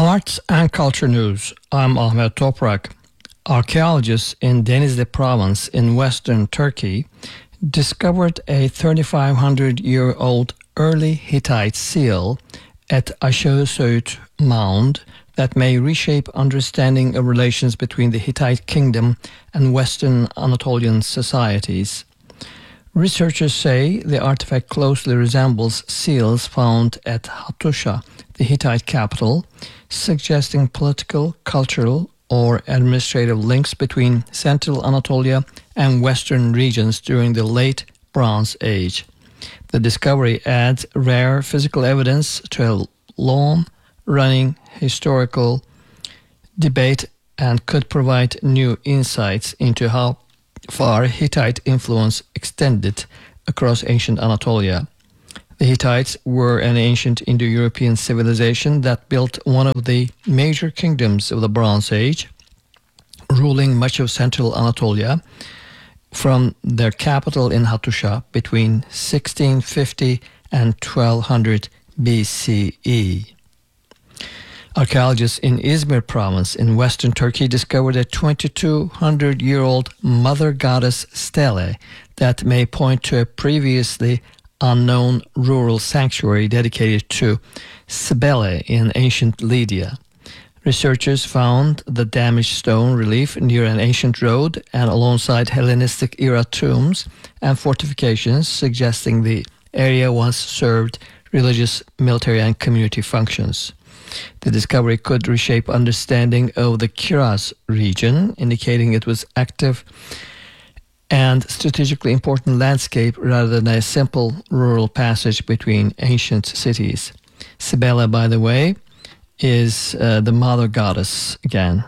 Arts and Culture News. I'm Ahmet Toprak. Archaeologists in Denizli province in western Turkey discovered a 3,500-year-old early Hittite seal at Aşağı Söğüt Mound that may reshape understanding of relations between the Hittite kingdom and Western Anatolian societies. Researchers say the artifact closely resembles seals found at Hattusha, the Hittite capital, suggesting political, cultural, or administrative links between Central Anatolia and Western regions during the late Bronze Age. The discovery adds rare physical evidence to a long-running historical debate and could provide new insights into how far Hittite influence extended across ancient Anatolia. The Hittites were an ancient Indo-European civilization that built one of the major kingdoms of the Bronze Age, ruling much of central Anatolia from their capital in Hattusha between 1650 and 1200 BCE. Archaeologists in Izmir province in western Turkey discovered a 2,200-year-old mother goddess stele that may point to a previously unknown rural sanctuary dedicated to Cybele in ancient Lydia. Researchers found the damaged stone relief near an ancient road and alongside Hellenistic-era tombs and fortifications, suggesting the area once served religious, military, and community functions. The discovery could reshape understanding of the Kiraz region, indicating it was active and strategically important landscape rather than a simple rural passage between ancient cities. Cybele, by the way, is the mother goddess again.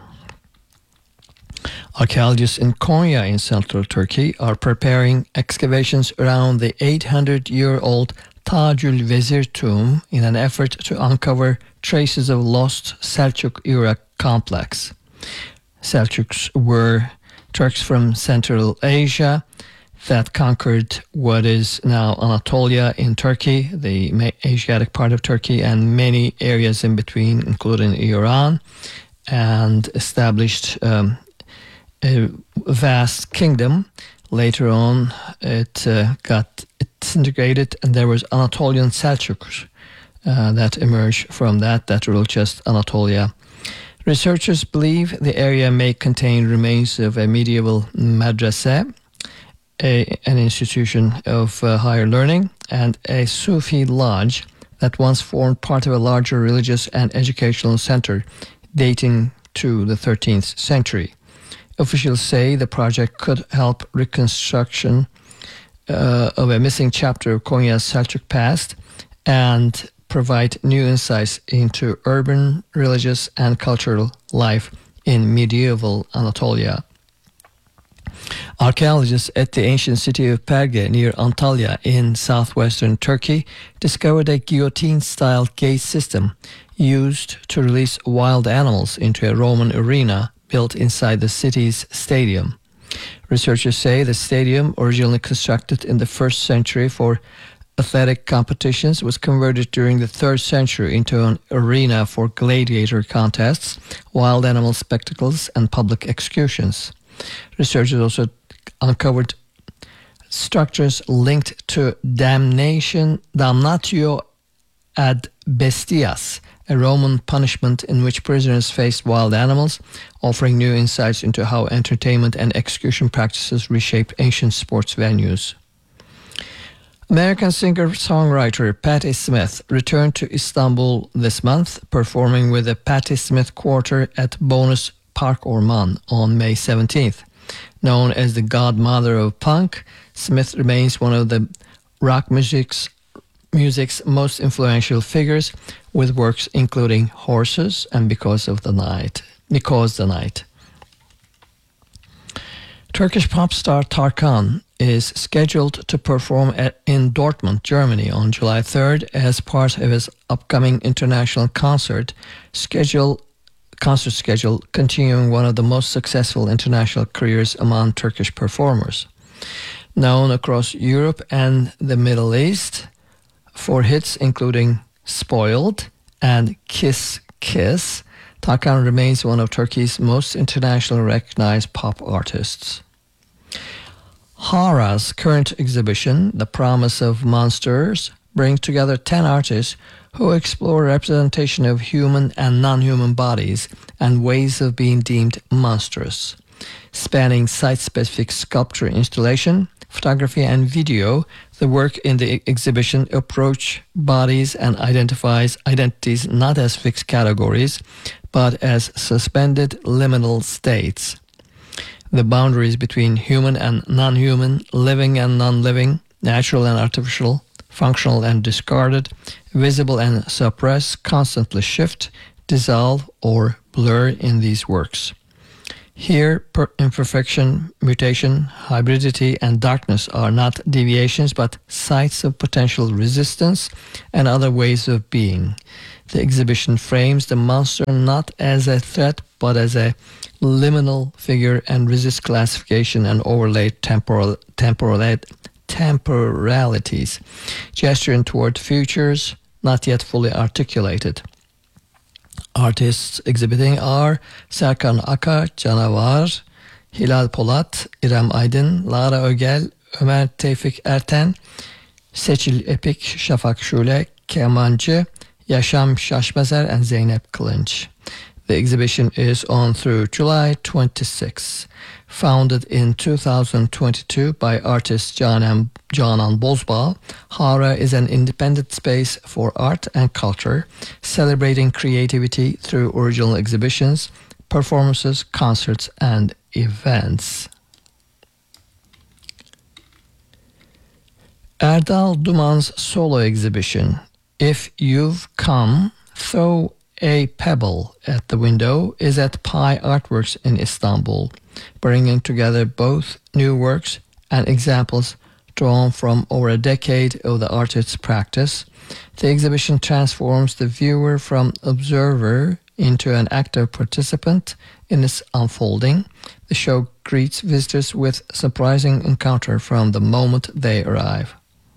Archaeologists in Konya in central Turkey are preparing excavations around the 800-year-old Tacül Vezir tomb in an effort to uncover traces of lost Selçuk-era complex. Selçuks were Turks from Central Asia that conquered what is now Anatolia in Turkey, the Asiatic part of Turkey, and many areas in between, including Iran, and established a vast kingdom. Later on, it got disintegrated, and there was Anatolian Selçuks that emerged from that ruled just Anatolia. Researchers believe the area may contain remains of a medieval madrasa, an institution of higher learning, and a Sufi lodge that once formed part of a larger religious and educational center dating to the 13th century. Officials say the project could help reconstruction of a missing chapter of Konya's Selçuk past and provide new insights into urban, religious, and cultural life in medieval Anatolia. Archaeologists at the ancient city of Perge near Antalya in southwestern Turkey discovered a guillotine-style gate system used to release wild animals into a Roman arena built inside the city's stadium. Researchers say the stadium, originally constructed in the 1st century for athletic competitions, was converted during the 3rd century into an arena for gladiator contests, wild animal spectacles, and public executions. Researchers also uncovered structures linked to damnatio ad bestias, a Roman punishment in which prisoners faced wild animals, offering new insights into how entertainment and execution practices reshaped ancient sports venues. American singer-songwriter Patti Smith returned to Istanbul this month, performing with the Patti Smith Quartet at Bonus Park Orman on May 17th. Known as the godmother of punk, Smith remains one of the rock music's most influential figures, with works including Horses and Because the Night. Turkish pop star Tarkan is scheduled to perform in Dortmund, Germany on July 3rd as part of his upcoming international concert schedule, continuing one of the most successful international careers among Turkish performers. Known across Europe and the Middle East for hits including Spoiled and Kiss Kiss, Tarkan remains one of Turkey's most internationally recognized pop artists. Hara's current exhibition, The Promise of Monsters, brings together 10 artists who explore representation of human and non-human bodies and ways of being deemed monstrous. Spanning site-specific sculpture installation, photography and video, the work in the exhibition approach bodies and identifies identities not as fixed categories, but as suspended liminal states. The boundaries between human and non-human, living and non-living, natural and artificial, functional and discarded, visible and suppressed constantly shift, dissolve, or blur in these works. Here, imperfection, mutation, hybridity, and darkness are not deviations but sites of potential resistance and other ways of being. The exhibition frames the monster not as a threat but as a liminal figure and resists classification and overlaid temporalities, gesturing toward futures not yet fully articulated. Artists exhibiting are Serkan Aka, Canavar, Hilal Polat, İrem Aydın, Lara Ögel, Ömer Tevfik Erten, Seçil Epik, Şafak Şule, Kemancı, Yaşam Şaşmazer, and Zeynep Kılınç. The exhibition is on through July 26. Founded in 2022 by artist Canan Bozbal, Hara is an independent space for art and culture, celebrating creativity through original exhibitions, performances, concerts, and events. Erdal Duman's solo exhibition, If You've Come, Throw a Pebble at the Window, is at Pi Artworks in Istanbul, bringing together both new works and examples drawn from over a decade of the artist's practice. The exhibition transforms the viewer from observer into an active participant in its unfolding. The show greets visitors with surprising encounter from the moment they arrive.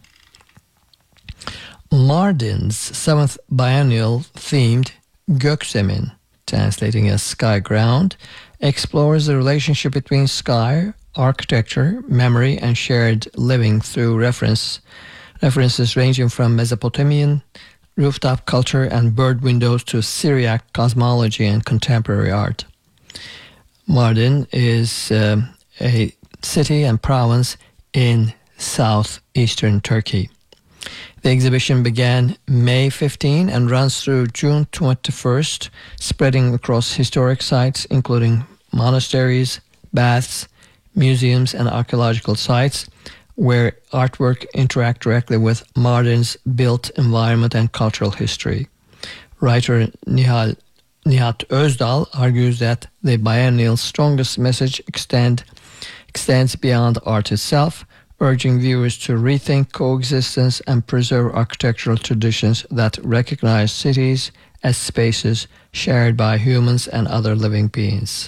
Mardin's 7th biennial themed Gökzemin, translating as Sky Ground, explores the relationship between sky, architecture, memory, and shared living through references ranging from Mesopotamian rooftop culture and bird windows to Syriac cosmology and contemporary art. Mardin is a city and province in southeastern Turkey. The exhibition began May 15 and runs through June 21st, spreading across historic sites including monasteries, baths, museums, and archaeological sites where artwork interact directly with Mardin's built environment and cultural history. Writer Nihat Özdal argues that the biennial's strongest message extends beyond art itself, urging viewers to rethink coexistence and preserve architectural traditions that recognize cities as spaces shared by humans and other living beings.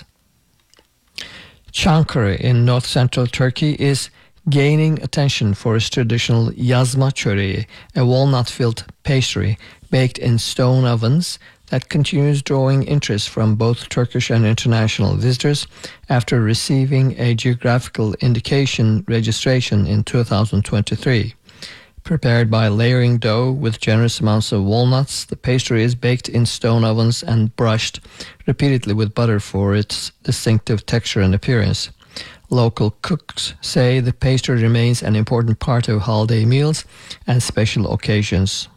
Çankırı in north-central Turkey is gaining attention for its traditional yazma çöreği, a walnut-filled pastry baked in stone ovens that continues drawing interest from both Turkish and international visitors after receiving a geographical indication registration in 2023. Prepared by layering dough with generous amounts of walnuts, the pastry is baked in stone ovens and brushed repeatedly with butter for its distinctive texture and appearance. Local cooks say the pastry remains an important part of holiday meals and special occasions.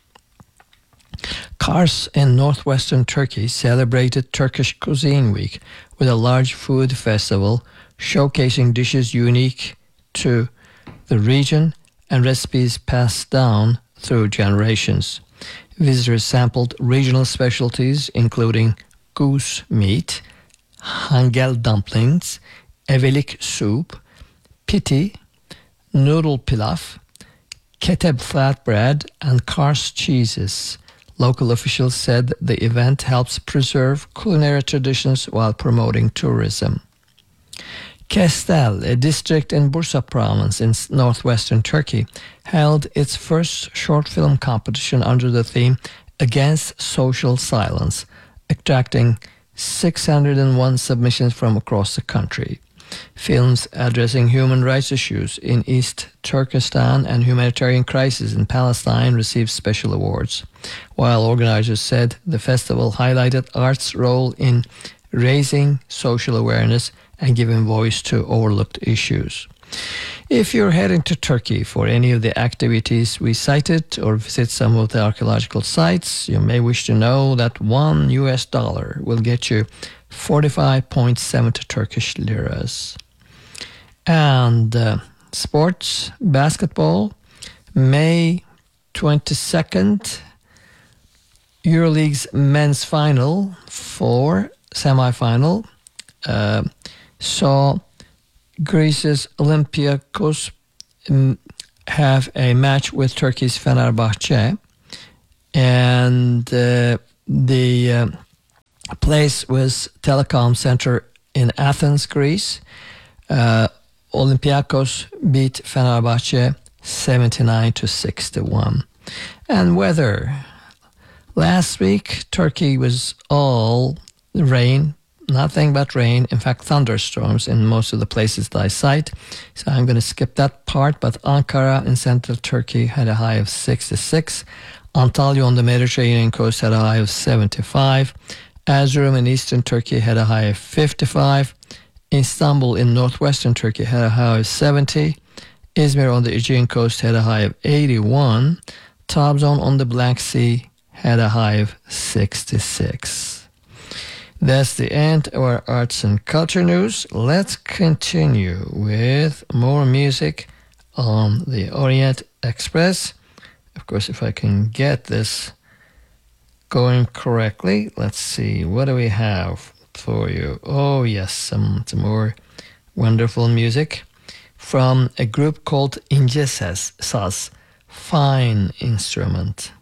Kars in northwestern Turkey celebrated Turkish Cuisine Week with a large food festival showcasing dishes unique to the region and recipes passed down through generations. Visitors sampled regional specialties including goose meat, hangel dumplings, evelik soup, piti, noodle pilaf, keteb flatbread, and Kars cheeses. Local officials said the event helps preserve culinary traditions while promoting tourism. Kestel, a district in Bursa province in northwestern Turkey, held its first short film competition under the theme Against Social Silence, attracting 601 submissions from across the country. Films addressing human rights issues in East Turkestan and humanitarian crisis in Palestine received special awards, while organizers said the festival highlighted art's role in raising social awareness and giving voice to overlooked issues. If you're heading to Turkey for any of the activities we cited or visit some of the archaeological sites, you may wish to know that $1 will get you 45.70 Turkish liras. And sports, basketball, May 22nd, EuroLeague's men's final for semi-final saw Greece's Olympiacos have a match with Turkey's Fenerbahce, and the place was Telecom Center in Athens, Greece. Olympiacos beat Fenerbahce 79-61. And weather. Last week, Turkey was all rain, nothing but rain. In fact, thunderstorms in most of the places that I cite. So I'm going to skip that part. But Ankara in central Turkey had a high of 66. Antalya on the Mediterranean coast had a high of 75. Erzurum in eastern Turkey had a high of 55. Istanbul in northwestern Turkey had a high of 70. Izmir on the Aegean coast had a high of 81. Trabzon on the Black Sea had a high of 66. That's the end of our arts and culture news. Let's continue with more music on the Orient Express. Of course, if I can get this going correctly, let's see, what do we have for you? Oh yes, some more wonderful music from a group called İnce Saz, fine instrument.